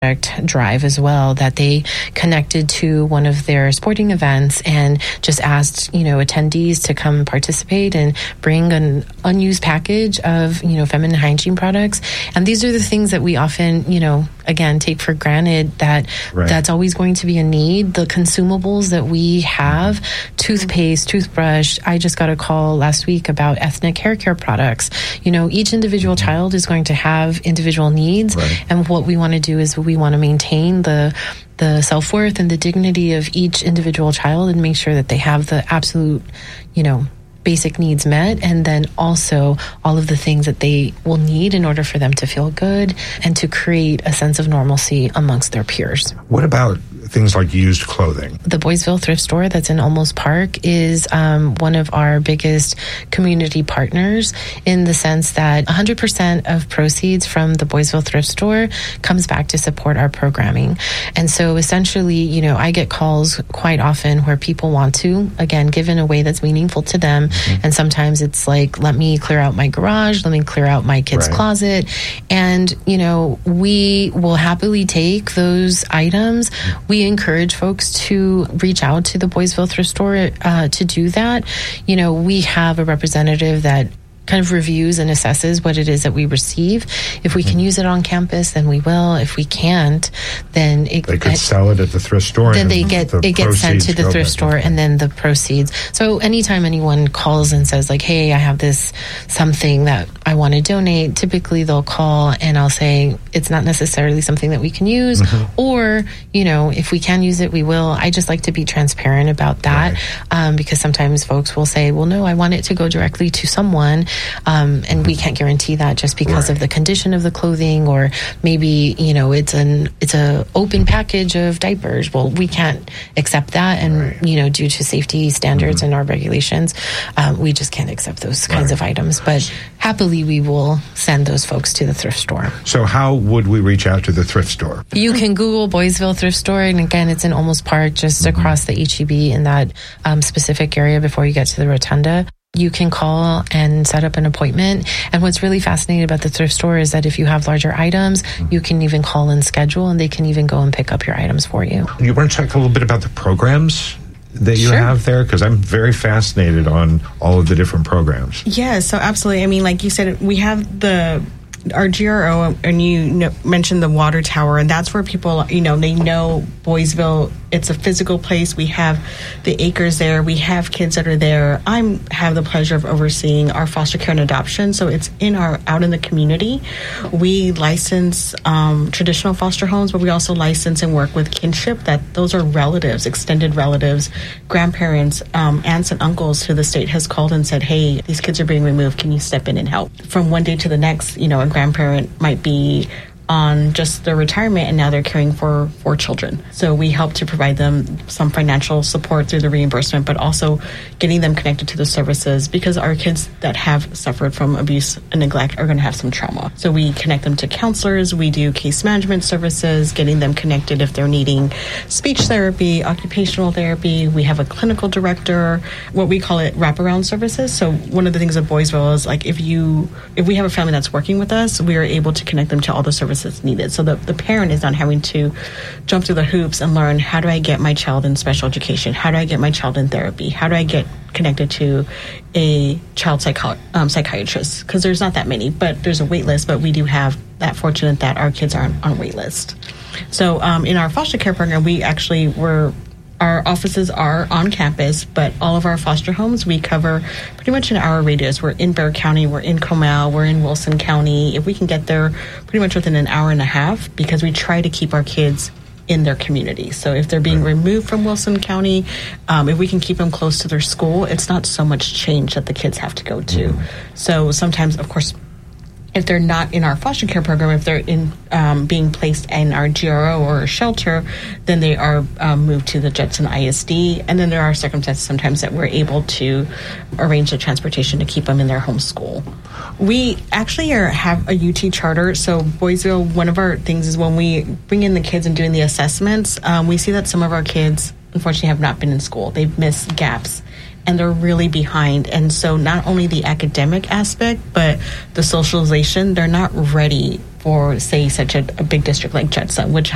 drive as well, that they connected to one of their sporting events and just asked, attendees to come participate and bring an unused package of, feminine hygiene products. And these are the things that we often, again, take for granted that that's always going to be a need. The consumables that we have, toothpaste, toothbrush. I just got a call last week about ethnic hair care products. Each individual child is going to have individual needs. And what we want to do is we want to maintain the self-worth and the dignity of each individual child and make sure that they have the absolute, basic needs met, and then also all of the things that they will need in order for them to feel good and to create a sense of normalcy amongst their peers. What about things like used clothing? The Boysville Thrift Store that's in Olmos Park is one of our biggest community partners, in the sense that 100% of proceeds from the Boysville Thrift Store comes back to support our programming. And so essentially, I get calls quite often where people want to, again, give in a way that's meaningful to them. And sometimes it's like, let me clear out my garage, let me clear out my kid's closet. And, we will happily take those items. We encourage folks to reach out to the Boysville Thrift Store to do that. We have a representative that kind of reviews and assesses what it is that we receive. If we can use it on campus, then we will. If we can't, then they could sell it at the thrift store. Then it gets sent to the thrift store, and then the proceeds. So anytime anyone calls and says like, "Hey, I have this something that I want to donate," typically they'll call and I'll say it's not necessarily something that we can use, or if we can use it, we will. I just like to be transparent about that, because sometimes folks will say, "Well, no, I want it to go directly to someone." And we can't guarantee that just because of the condition of the clothing, or maybe, it's a open package of diapers. Well, we can't accept that. And, due to safety standards and our regulations, we just can't accept those kinds of items. But happily, we will send those folks to the thrift store. So how would we reach out to the thrift store? You can Google Boysville Thrift Store. And again, it's in Olmos Park, just across the HEB in that specific area before you get to the rotunda. You can call and set up an appointment. And what's really fascinating about the thrift store is that if you have larger items, you can even call and schedule, and they can even go and pick up your items for you. You want to talk a little bit about the programs that you have there? Because I'm very fascinated on all of the different programs. Yeah, so absolutely. I mean, like you said, we have our GRO, and you mentioned the water tower, and that's where people, they know Boysville. It's a physical place. We have the acres there. We have kids that are there. I have the pleasure of overseeing our foster care and adoption, so it's out in the community. We license traditional foster homes, but we also license and work with kinship. Those are relatives, extended relatives, grandparents, aunts and uncles who the state has called and said, "Hey, these kids are being removed. Can you step in and help?" From one day to the next, a grandparent might be on just their retirement, and now they're caring for 4 children. So we help to provide them some financial support through the reimbursement, but also getting them connected to the services, because our kids that have suffered from abuse and neglect are going to have some trauma. So we connect them to counselors. We do case management services, getting them connected if they're needing speech therapy, occupational therapy. We have a clinical director, what we call it wraparound services. So one of the things at Boysville is like, if we have a family that's working with us, we are able to connect them to all the services needed. So the parent is not having to jump through the hoops and learn, how do I get my child in special education? How do I get my child in therapy? How do I get connected to a child psychiatrist? Because there's not that many, but there's a wait list. But we do have that fortunate that our kids aren't on a wait list. So in our foster care program, our offices are on campus, but all of our foster homes, we cover pretty much an hour radius. We're in Bexar County, we're in Comal, we're in Wilson County. If we can get there pretty much within an hour and a half, because we try to keep our kids in their community. So if they're being removed from Wilson County, if we can keep them close to their school, it's not so much change that the kids have to go to. So sometimes, of course, if they're not in our foster care program, if they're in being placed in our GRO or a shelter, then they are moved to the Judson ISD. And then there are circumstances sometimes that we're able to arrange the transportation to keep them in their home school. We actually have a UT charter. So Boysville, one of our things is when we bring in the kids and doing the assessments, we see that some of our kids, unfortunately, have not been in school. They've missed gaps, and they're really behind. And so not only the academic aspect, but the socialization, they're not ready for, say, such a big district like Judson, which